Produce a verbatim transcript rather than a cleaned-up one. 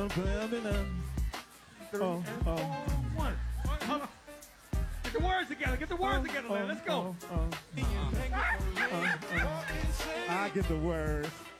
Oh, oh. One. Hold on. Get the words together. Get the words together, man. Let's go. I get the words.